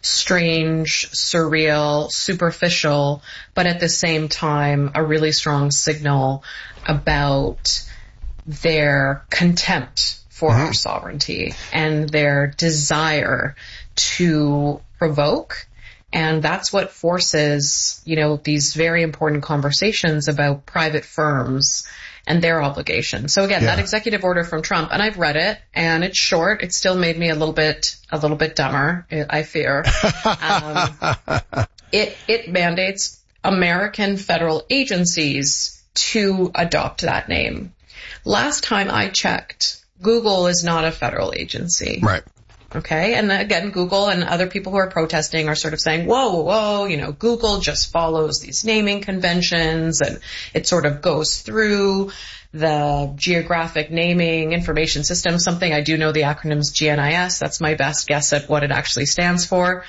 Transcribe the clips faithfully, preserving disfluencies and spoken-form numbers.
strange, surreal, superficial, but at the same time, a really strong signal about their contempt for mm-hmm. our sovereignty and their desire to provoke. And that's what forces, you know, these very important conversations about private firms and their obligations. So again, yeah. that executive order from Trump, and I've read it, and it's short. It still made me a little bit, a little bit dumber, I fear. um, it, it mandates American federal agencies to adopt that name. Last time I checked, Google is not a federal agency. Right. Okay. And again, Google and other people who are protesting are sort of saying, whoa, whoa, you know, Google just follows these naming conventions and it sort of goes through the geographic naming information system, something I do know the acronym's G N I S. That's my best guess at what it actually stands for.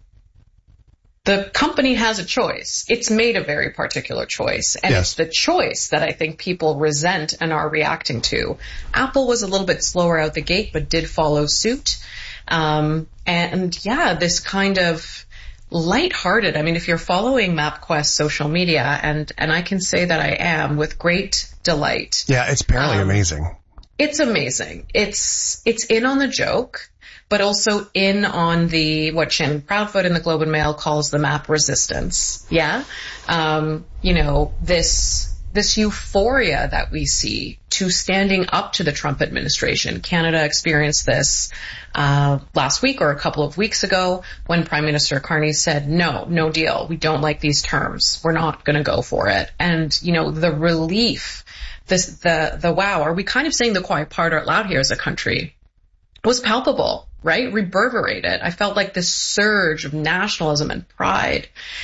The company has a choice. It's made a very particular choice. And yes. it's the choice that I think people resent and are reacting to. Apple was a little bit slower out the gate, but did follow suit. Um, and yeah, this kind of lighthearted, I mean, if you're following MapQuest social media, and, and I can say that I am with great delight. Yeah, it's apparently um, amazing. It's amazing. It's, it's in on the joke, but also in on the, what Shannon Proudfoot in the Globe and Mail calls the map resistance. Yeah. Um, you know, this, this euphoria that we see to standing up to the Trump administration. Canada experienced this, uh, last week or a couple of weeks ago when Prime Minister Carney said, no, no deal. We don't like these terms. We're not going to go for it. And, you know, the relief, this, the, the wow, are we kind of saying the quiet part out loud here as a country? Was palpable, right? Reverberated. I felt like this surge of nationalism and pride.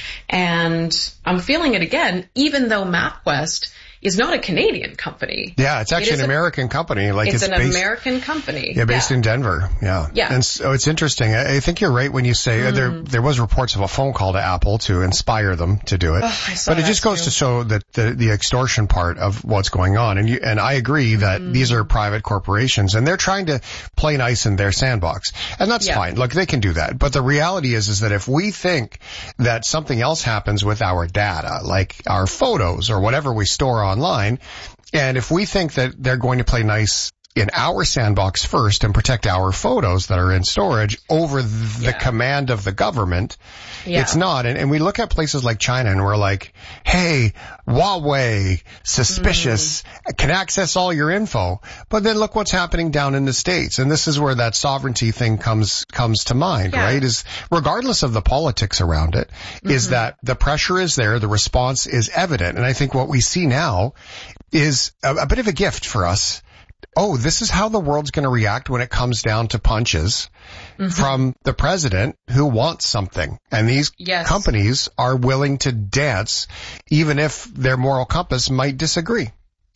And I'm feeling it again, even though MapQuest is not a Canadian company. Yeah, it's actually it an a, American company. Like it's, it's an based, American company. Yeah, based yeah. in Denver. Yeah. Yeah. And so it's interesting. I, I think you're right when you say mm. there there was reports of a phone call to Apple to inspire them to do it. Oh, I saw but it just goes too. to show that the, the extortion part of what's going on. And you, and I agree that mm. these are private corporations and they're trying to play nice in their sandbox. And that's yeah. fine. Look, they can do that. But the reality is, is that if we think that something else happens with our data, like our photos or whatever we store online, and if we think that they're going to play nice in our sandbox first and protect our photos that are in storage over the yeah. command of the government, yeah. it's not. And, and we look at places like China and we're like, hey, Huawei, suspicious, mm. can access all your info. But then look what's happening down in the States. And this is where that sovereignty thing comes, comes to mind, yeah. right? Is regardless of the politics around it, mm-hmm. is that the pressure is there, the response is evident. And I think what we see now is a, a bit of a gift for us. Oh, this is how the world's going to react when it comes down to punches mm-hmm. from the president who wants something. And these yes. companies are willing to dance even if their moral compass might disagree.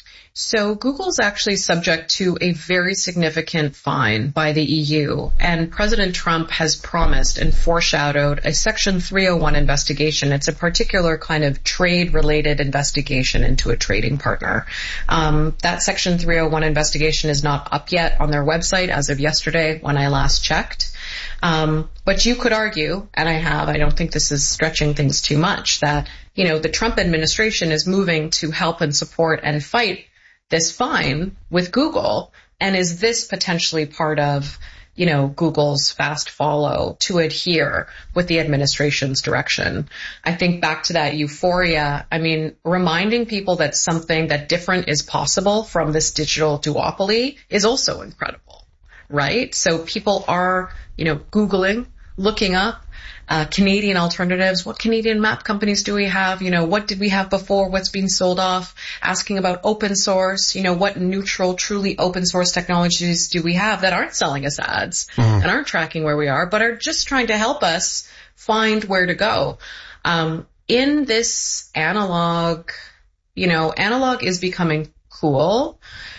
So Google's actually subject to a very significant fine by the E U, and President Trump has promised and foreshadowed a Section three oh one investigation. It's a particular kind of trade-related investigation into a trading partner. Um, that Section three oh one investigation is not up yet on their website as of yesterday when I last checked. Um, but you could argue, and I have, I don't think this is stretching things too much, that, you know, the Trump administration is moving to help and support and fight this fine with Google, and is this potentially part of, you know, Google's fast follow to adhere with the administration's direction? I think back to that euphoria. I mean, reminding people that something that different is possible from this digital duopoly is also incredible, right? So people are, you know, Googling, looking up Uh, Canadian alternatives. What Canadian map companies do we have? You know, what did we have before? What's being sold off? Asking about open source. You know, what neutral, truly open source technologies do we have that aren't selling us ads mm-hmm. and aren't tracking where we are, but are just trying to help us find where to go? Um, in this analog, you know, analog is becoming cool.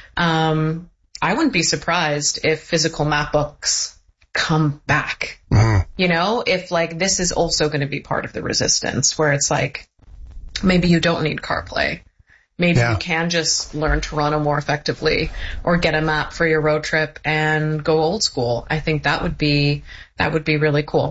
Um, I wouldn't be surprised if physical map books come back. Mm-hmm. You know, if like this is also going to be part of the resistance where it's like, maybe you don't need CarPlay. Maybe yeah. you can just learn Toronto more effectively or get a map for your road trip and go old school. I think that would be, that would be really cool.